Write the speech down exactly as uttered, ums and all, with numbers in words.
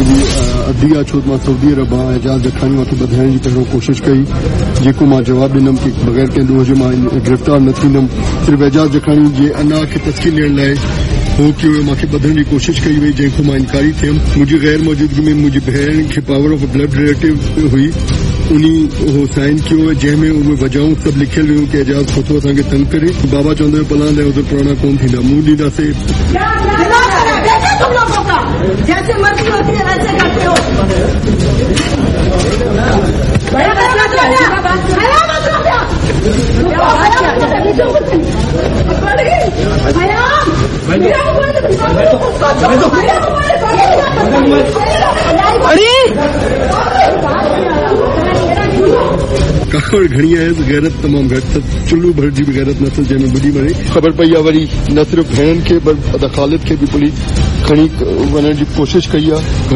जी अदिया छो मां सऊदी अरब आं एजाज़ जखानी मूंखे ॿधाइण जी पहिरियों कोशिशि कई, जेको मां जवाबु ॾिनमि कि बग़ैर कंहिं ॾोह जे मां गिरफ़्तार न थींदुमि। सिर्फ़ु एजाज़ जखानी जे अना खे तस्कीन ॾियण लाइ हो कि मूंखे ॿधण जी कोशिशि कई वई, जंहिंखां मां इनकारी थियुमि। मुंहिंजी गैर मौजूदगी में मुंहिंजी भेण खे पावर ऑफ ब्लड रिलेटिव हुई, उनी हो साइन कियो, जंहिंमें उहे वजहूं सभु लिखियल हुयूं कि एजाज़ छो थो असांखे तंग करे। बाबा चवंदो पलां लाइ उधर पुराणा कोन थींदा, मुंहुं ॾींदासीं। जैसे मर्जी होती है वैसे करते हो। कावड़ घणी आहे, गैरत तमामु घटि, चुल्लू भर जी बि गैरत नथल, जंहिंमें ॿुधी मरे। ख़बर पई आहे वरी न सिर्फ़ु भेणनि खे पर ख़ालिद खे बि पुलिस खणी वञण जी कोशिशि कई आहे।